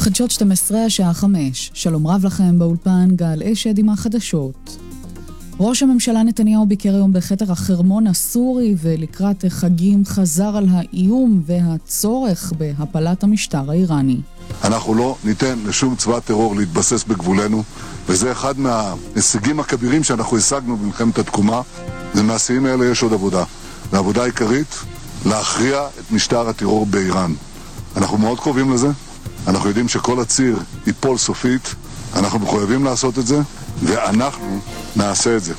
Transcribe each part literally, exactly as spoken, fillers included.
חדשות שתים עשרה השעה חמש. שלום רב לכם, באולפן גל אשד עם החדשות. ראש הממשלה נתניהו ביקר היום בחדר החרמון הסורי, ולקראת חגים חזר על האיום והצורך בהפלת המשטר האיראני. אנחנו לא ניתן לשום צבא טרור להתבסס בגבולנו, וזה אחד מההישגים הכבירים שאנחנו השגנו במלחמת התקומה. למעשים האלה יש עוד עבודה. והעבודה העיקרית, להכריע את משטר הטרור באיראן. אנחנו מאוד קרובים לזה. אנחנו יודעים שכל הציר ייפול סופית. אנחנו מחויבים לעשות את זה, ואנחנו נעשה את זה.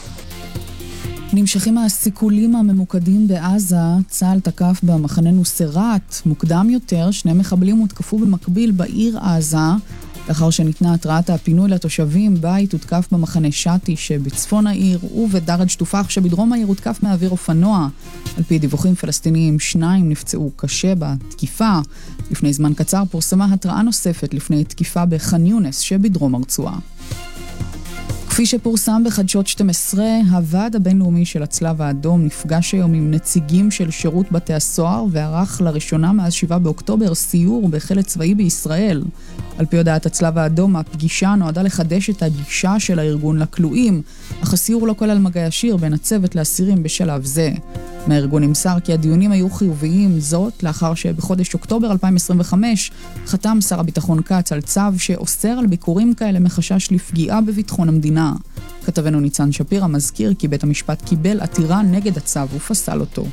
נמשכים הסיכולים הממוקדים בעזה. צה"ל תקף במחנה נוסרת. מוקדם יותר, שני מחבלים הותקפו במקביל בעיר עזה. לאחר שניתנה התראת הפינוי לתושבים, בית הותקף במחנה שתי שבצפון העיר, ובדרד שטופח שבדרום העיר הותקף מאוויר אופנוע. על פי דיווחים פלסטיניים, שניים נפצעו קשה בתקיפה. לפני זמן קצר פורסמה התראה נוספת לפני תקיפה בח'אן יונס שבדרום הרצועה. כפי שפורסם בחדשות שתים עשרה, הוועד הבינלאומי של הצלב האדום נפגש היום עם נציגים של שירות בתי הסוהר וערך לראשונה מאז שבעה באוקטובר סיור בחיל הצבאי בישראל. על פי הודעת הצלב האדום, הפגישה נועדה לחדש את הגישה של הארגון לכלואים, אך הסיור לא כולל מגע ישיר בין הצוות לאסירים בשלב זה. מהארגון נמסר כי הדיונים היו חיוביים, זאת לאחר שבחודש אוקטובר אלפיים עשרים וחמש חתם שר הביטחון קץ על צו שאוסר על ביקורים כאלה מחשש לפגיעה בביטחון המדינה. כתבנו ניצן שפירא מזכיר כי בית המשפט קיבל עתירה נגד הצו ופסל אותו.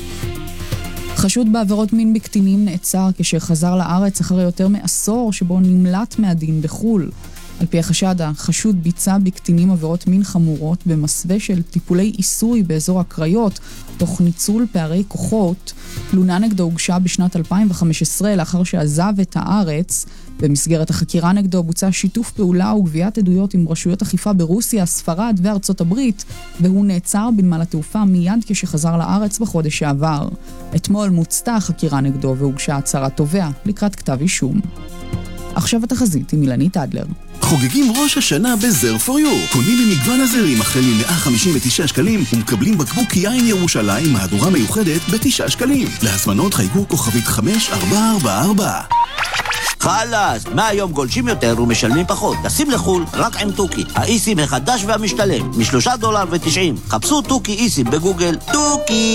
חשוד בעבירות מין בקטינים נעצר כשחזר לארץ אחרי יותר מעשור שבו נמלט מהדין בחול. על פי החשד, החשוד ביצע בקטינים עבירות מין חמורות במסווה של טיפולי עיסוי באזור הקריות, תוך ניצול פערי כוחות. תלונה נגדו הוגשה בשנת אלפיים וחמש עשרה לאחר שעזב את הארץ. במסגרת החקירה נגדו בוצע שיתוף פעולה וגביית עדויות עם רשויות אכיפה ברוסיה, ספרד וארצות הברית, והוא נעצר בנמל התעופה מיד כשחזר לארץ בחודש שעבר. אתמול מוצתה החקירה נגדו והוגשה הצהרת תובע לקראת כתב אישום. עכשיו התחזית עם אילנית אדלר. חוגגים ראש השנה בזר פור יו. קונים ממגוון הזרים החל מ-מאה חמישים ותשעה שקלים ומקבלים בקבוק יין ירושלים מהדורה מיוחדת ב-תשעה שקלים. להזמנות חייגו כוכבית חמש ארבע ארבע ארבע. חלאס, מהיום גולשים יותר ומשלמים פחות. תשים לחול רק עם טוקי. האיסים החדש והמשתלם, משלושה דולר ותשעים. חפשו טוקי איסים בגוגל. טוקי!